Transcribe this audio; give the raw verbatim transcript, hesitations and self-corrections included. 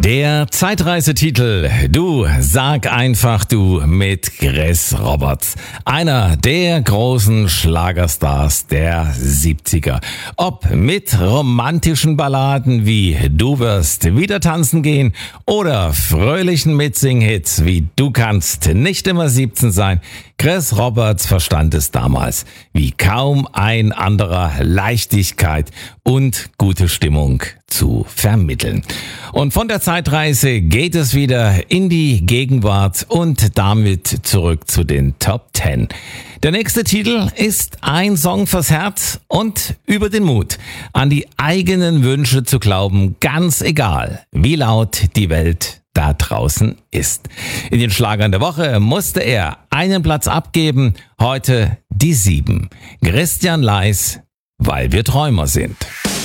Der Zeitreisetitel Du sag einfach du mit Chris Roberts, einer der großen Schlagerstars der siebziger. Ob mit romantischen Balladen wie Du wirst wieder tanzen gehen oder fröhlichen Mitsing-Hits wie Du kannst nicht immer siebzehn sein, Chris Roberts verstand es damals wie kaum ein anderer, Leichtigkeit und gute Stimmung zu vermitteln. Und von der Zeitreise geht es wieder in die Gegenwart und damit zurück zu den Top Ten. Der nächste Titel ist ein Song fürs Herz und über den Mut, an die eigenen Wünsche zu glauben, ganz egal, wie laut die Welt da draußen ist. In den Schlagern der Woche musste er einen Platz abgeben, heute die sieben. Christian Leis, weil wir Träumer sind.